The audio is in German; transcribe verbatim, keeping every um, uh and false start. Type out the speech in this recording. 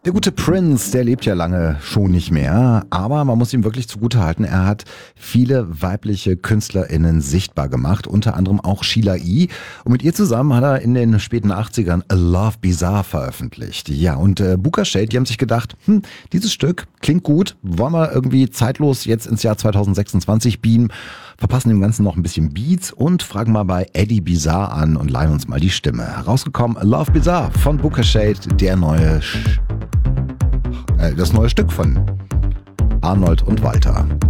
Der gute Prince, der lebt ja lange schon nicht mehr, aber man muss ihm wirklich zugutehalten, er hat viele weibliche KünstlerInnen sichtbar gemacht, unter anderem auch Sheila E. Und mit ihr zusammen hat er in den späten achtzigern A Love Bizarre veröffentlicht. Ja, und äh, Booka Shade, die haben sich gedacht, hm, dieses Stück klingt gut, wollen wir irgendwie zeitlos jetzt ins Jahr zweitausendsechsundzwanzig beamen, verpassen dem Ganzen noch ein bisschen Beats und fragen mal bei Eddie Bizarre an und leihen uns mal die Stimme. Herausgekommen A Love Bizarre von Booka Shade, der neue Sch- äh, das neue Stück von Arnold und Walter.